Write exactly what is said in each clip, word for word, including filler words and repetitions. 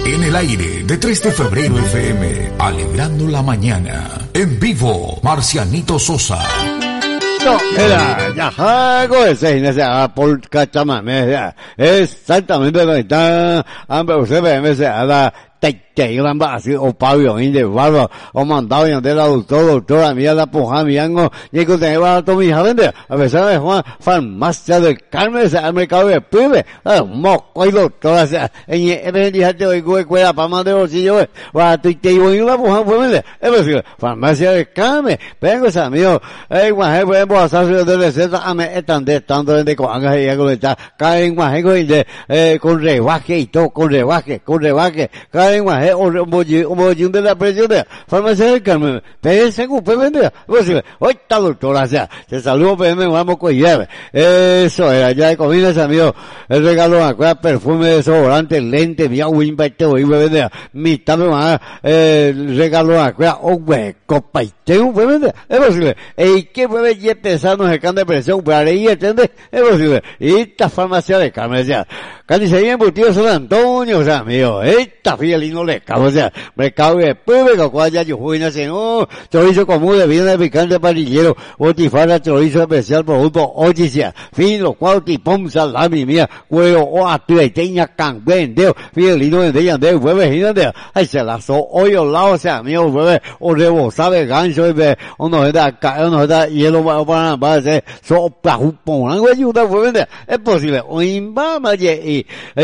En el aire de tres de febrero F M, alegrando la mañana. En vivo, Marcianito Sosa. No, era, ya hago ese, ese, por cachamame, exactamente lo que está, hambre, usted ve, me se da, te, te, gran base, o pabellón, de barba, o mandado, y ante la doctora, doctora, mía, la puja, mi ango, y que te va a tomar, hija, vende, a pesar de Juan, farmacia del Carmen, se mercado de pibe, moco, y doctora, se, en el día te oigo, escuela, para más de bolsillo, va, te, te, y la puja, pues, vende, es decir, farmacia del Carmen, vengo, ese amigo, eh, guaje, pues, vos, a de receta, a me, están de, tanto de coanga, y algo de tal, caen, guaje, de, eh, con rebaje, y todo, con rebaje, con rebaje, caen, guaje, o mollín de la presión de farmacia del Carmen, pero según puede vender, pues hoy está doctora, o sea, te saludo, pero me vamos con lleve, eso era, ya de comidas, amigo, el regalo, acuerda, perfume, desodorante, lente, mi agua, invite, hoy me vender, mitad me va, eh, regalo, acuerda, o hueco, paiteo, puede vender, es posible, y que puede ya pensar, no se can de presión, para ahí, ¿entiendes? Es posible, y esta farmacia de Carmen, o sea, casi se viene embutido San Antonio, o sea, amigo, esta fielino le cago, o sea, mercado de pueblo, cual ya yo fui, no sé, no, chorizo común de viene picante parrillero, botifara, chorizo especial, producto, oye, sea, fino, cual, tipón, salami, mía, cuero, o atueteña, canguendeo, fielino de yandeo, hueve, ginandeo, ay, se la so, hoy al lado, o sea, amigo, hueve, o rebozado, gancho, o no da, o no da, hielo, para, para, hacer, sopa, jupón, algo ayuda, hueve, es posible, o imbama, y,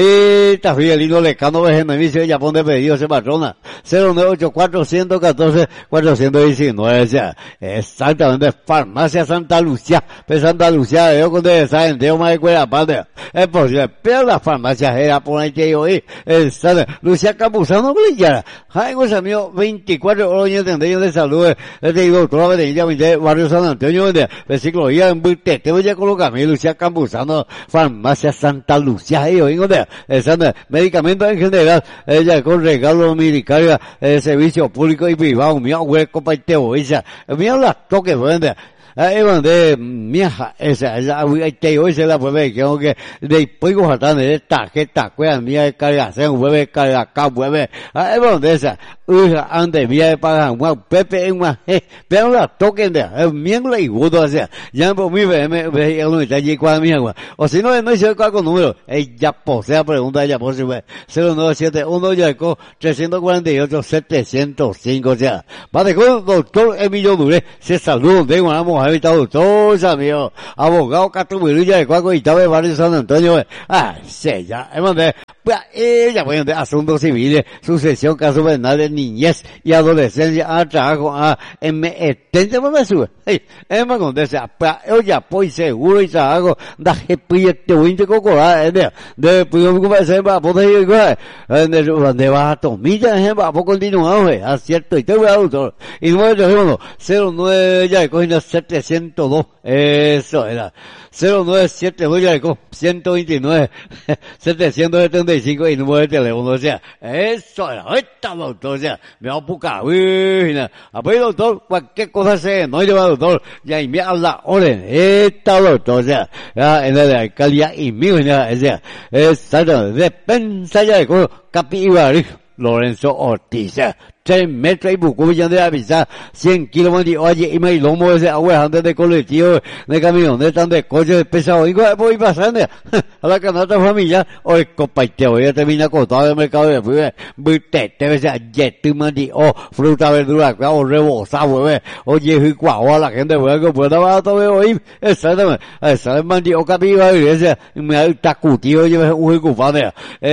esta fielino le cano, vejeme, mi se Japón de pedido, se patrona, cero nueve ocho cuatro uno cuatro cuatro uno nueve, o sea, exactamente, farmacia Santa Lucía, pues Santa Lucía, yo con de esa gente, yo me acuerdo, padre, es posible, pero la farmacia era por ahí que yo oí, exacto, Lucía Campuzano, brillara, ay, pues amigo, veinticuatro horas, yo de salud, este digo, doctora Avenida, barrio San Antonio, de versículo, ya en Bulte, te voy a colocar, mi Lucía Campuzano, farmacia Santa Lucía, yo digo, de, exacto, medicamentos en general, ella con regalo dominicario, eh, servicio público y privado, mi hueco para te oísa, mira las toques, vende, eh, de, mija, esa, esa, te oísa la puede, que aunque, de puego jatán, de tarjeta, cueva, mía de cargación, hueve, carga acá, hueve, eh, de esa, uja, ande, mía de pagan, guau, pepe, en guau, eh, pero las toques de, eh, miembro y gusto, o sea, ya por mi, ve, me, ve, ya no está allí, cuál, mía, guau, o si no, no hice cuál con número, ella posee, pregunta, ella posee, cero nueve siete uno, ya con trescientos cuarenta y ocho, setecientos cinco, o sea, para con doctor Emilio Duré, se saluda, tengo una mujer, habitado todos, amigos, abogado Catumirilla de Cuaco y de Barrio San Antonio, ah, sí, ya, hemos de, pues, ella, bueno, de asuntos civiles, sucesión, caso penal de niñez y adolescencia, a trabajo, a, M E, por me sube, hey, hemos con esa, pues, oye, pues, seguro y trabajo, da que pide te voy a cocorar, de, de, pues, como se va a poder ir, de, de va a tomilla, eh, va a poco continuar, eh, acierto, y te voy a autor, y nueve, uno, cero nueve, ya, cogiendo setecientos dos, eso era, cero nueve siete, voy a con ciento veintinueve, setecientos setenta y cinco y número de teléfono, o sea, eso era, esta doctor, o sea, me va a buscar, uy, apoyo doctor, cualquier cosa se, no lleva doctor, ya y me habla, orden, esta doctor, o sea, ya, en la de alcaldía y mío, ya, o sea, exacto, despensa ya de coro, Capibari, Lorenzo Ortiz, tres metros y buco millón de avisar, cien kilómetros, oye, y me lomo ese agua antes de colectivo, de camión, de tan de coche pesado, y voy pasando a la canasta familiar, o el compaiteo, ya termina cortado el mercado de fui, viste, te ves a yetu mandi, o fruta, verdura, o rebozado, bebé, oye, y cuau, a la gente, voy a que pueda barato, hoy, exactamente, esa es mandi, o capiba, y ese, me ha tacutido, yo me uy, cupane,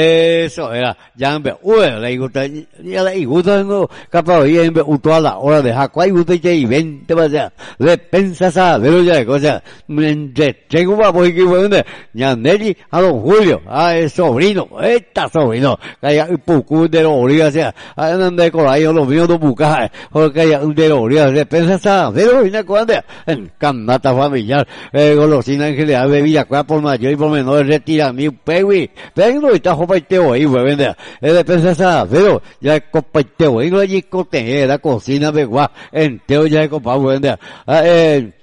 eso era, ya me, uy, le gusta, ya le gusta, no, capaz y en uto a la hora de Hakuai usted y ven te vaya le pensas a ver ya cosa me entretengo va por aquí bueno ya Nelly a don Julio a el sobrino esta sobrino que hay poco de oria sea a donde con ahí los míos no buscar porque hay de oria le pensas a ver una cosa en canasta familiar eh golosina en general bebida cuál por mayor y por menor retira mi pewi pero está jopaiteo ahí pues vende le pensas a ver ya copaiteo allí cote la cocina de gua entero ya de copa vende eh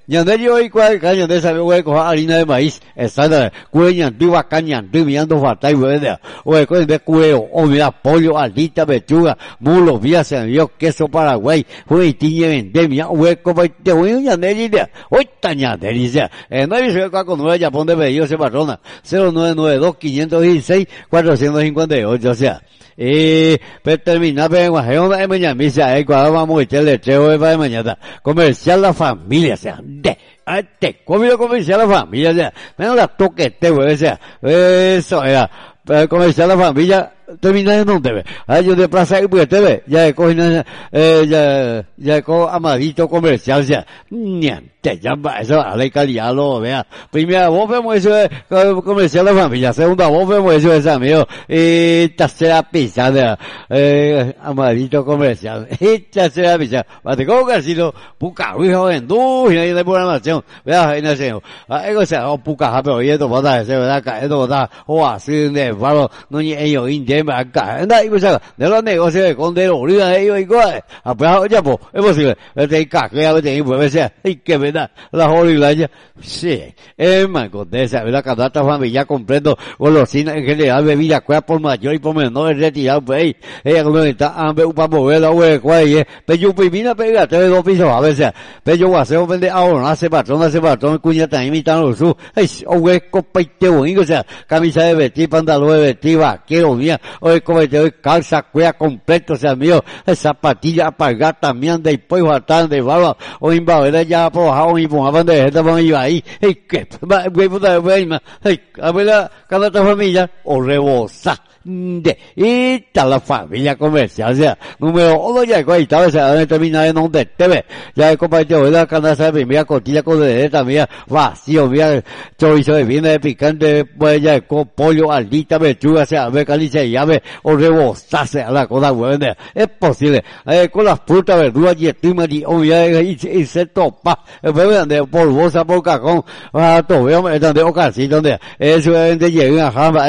ñande yo y cuál caña de esa güey con harina de maíz, exacto, cué ñande vaca ñande mirando fatal güey de, güey con de cuero, o mira pollo, alita, pechuga, mulo, vía se envió queso Paraguay, güey tiñe vendemia, güey como te güey ñande idea, hoy ta ñande dice, eh no hay se con nueve Japón de pedido se patrona, cero nueve nueve dos quinientos dieciséis cuatrocientos cincuenta y ocho, o sea, eh, pero termina, pero en de mañana, misa, eh, cuando vamos a echarle letreo de mañana, comercial la familia, o sea, de, te comido comercial la familia, o sea, menos la toquete, güey, o sea, eso era, comercial la familia, termina en donde ve, ah, yo de plaza y pues te ve, ya cogen, eh, ya, ya con amadito comercial, o sea, niente, ya va, eso, a la calidad lo vea, primera vos vemos eso de comercial la familia, segunda vos vemos eso de amigo, y tercera pisada, eh, amadito comercial, y tercera pisada, mate como que si lo, puca, hijo, en du, y ahí de programación, vea, en ese, ah, eso sea, o puca, pero y esto, bota, ese, verdad, esto, bota, o así, de, varo, no ni ellos, inde, acá, anda, y pues, de los negocios de Condero, Oliva, ellos, igual, apeado, ya, pues, es posible, vete y caque, ya vete y pues, sea, y que verdad, la Oliva, ya, sí, es más, condesa, verdad, canasta familiar completo, golosinas en general, bebida, cueva por mayor y por menor, retirado, pues, ella cuando está hambre, para mover la hueá, cuál, pero pimina, pega, tres, dos pisos, a veces, pero guaseo, vende ahora, hace patrón, hace patrón, cuña, también imitan los sus, ay, o hueco, peite, bonito, o sea, camisa de vestir, pantalón de vestir, vaquero, mía, oye, como te doy calza, cuea completo, o sea, mío, zapatilla apagada también, de pues, bastante, de barba, o invadera ya, por bajado, y pongaban de esta, van a ir ahí, y que, güey, puta, güey, a ver, cada otra familia, o rebosa. De, y está la familia comercial, o sea, número uno ya ahí estaba, o sea, termina en donde te ve, ya he compartido la canasta de primera costilla con de también, vacío, mira, chorizo de viene de picante, pues ya con pollo, aldita, pechuga, o sea, ve calicia y llave, o rebosarse a la cosa buena, es posible, eh, con las frutas, verduras, y estima, y obviamente, y, y se topa, después de polvosa, por cajón, ah, todavía, donde ocasión, donde, eso es de llegar a jamba,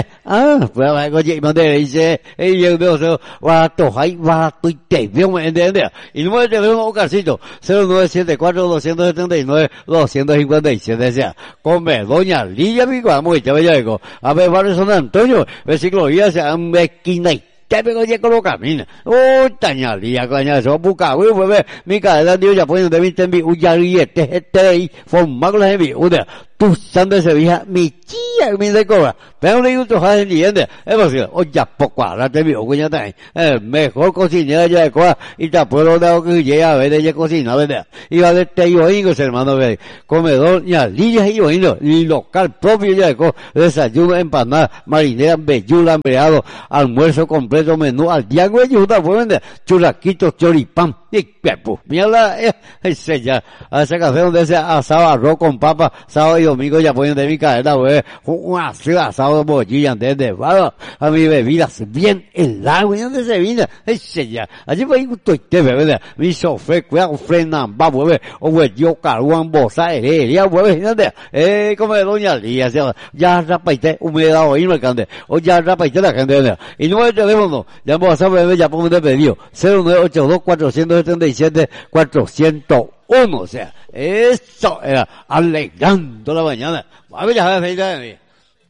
ah, pues, oye, mandé, dice, y yo veo, se va a tojar, va a tuite, veo, me entiende, y no me teléfono un casito, cero nueve siete cuatro dos siete nueve dos cinco siete, decía, come, doña Lidia, mi vamos, y te vaya, digo, a ver, barrio San Antonio, versículo, ya se han esquina, te pego ya con lo camina, oh, taña Lidia, coña, eso, buca, güey, bebé, mi cadena, Dios, ya pueden de mi tembi, uyariete, este, y formar la envi, una, tu santo ese vieja, mi chía, mi de cobra, pero le digo, tu jade entiende, es posible, o ya poco, ahora te vio, coña, también, eh, mejor cocinera ya de cobra, y te puedo dar que llega a ver ella cocina, ¿verdad? Y va de te yoingos, hermano, ¿verdad? Comedor, ya, líneas y yoingos, y local propio ya de cobra, desayuno, empanada, marinera, bellula, empleado, almuerzo completo, menú, al día, güey, y una buena, churraquitos, choripán, y pepo, mierda, eh, ese ya, a ese café donde ese asado, arroz con papa, sábado y domingo ya ponen de mi cadena, güey, un asado de bollilla, ¿entiendes? Bueno, a mi bebidas bien helado, güey, ¿dónde se vino? Ese ya, allí fue un toite, ¿verdad? Mi sofre, cuidado, frenan, va, güey, o güey, yo caruan, bosa, heredia, güey, ¿entiendes? Eh, como de doña Lía, ya rapaite, humedad, oír, me cante, o ya rapaite la gente, ¿verdad? Y no el teléfono, ya vamos a saber, ya pongo de pedido, cero nueve ocho dos cuatro siete siete cuatro cero uno, o sea, eso era alegrando la mañana. A ver, ya ver, ya ver.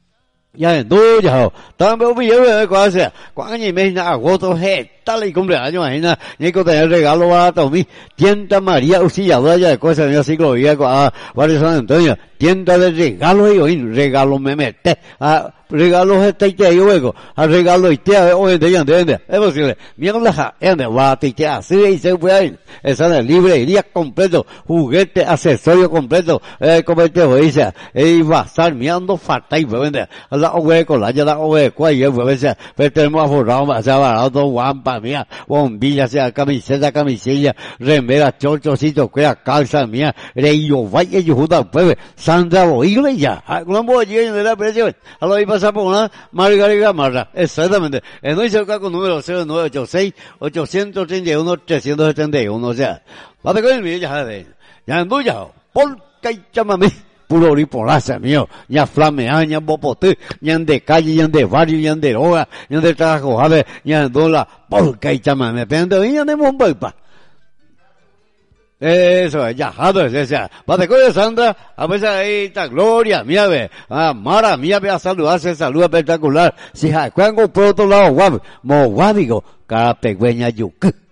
Ya en tú, ya, también me llevo de cosas, cuando ni me agosto, tal y cumpleaños, imagina, ni que tener regalo barato, mi tienda María Auxiliadora ya de cosas, mi siglo viejo, a Barrio San Antonio, tienda de regalos y hoy, regalo me mete, a regalos este y te luego, a regalo y te, hoy te entiende, es posible, mira la ja, en el bate y te así y se puede ir, esa es librería completo, juguete, accesorio completo, eh, como te dice, y va a estar mirando falta y vende, la hueco, la ya la hueco, y pues, pero tenemos aforrado, va a ser barato, guampa, mía, bombilla, sea camiseta, camisilla, remera, chorchocito, cuera, calza mía, reyo, vaya, yo junta, pues, Sandra Boigle y ya, una bollilla de la presión, a lo que pasa por una Margarita Marra, exactamente, en hoy se acá con número cero nueve ocho seis ocho tres uno tres siete uno, o sea, va a con el ya de, ya en tuya, polka y chamamé, puro oripolaza mío, ya flamea, ya bopote, ya de calle, ya de barrio, ya de droga, ya de trabajo, a ver, ya de la polka y chamamé, pero ya de Mombaypa. Eso, ya, jado, esa. Pate coño, Sandra, a veces ahí está Gloria, mía, ve. Ah, Mara, mía, ve a saludarse, saludo espectacular. Si ja, cuando por otro lado, guapo, mo guabigo, cara pequeña yuca.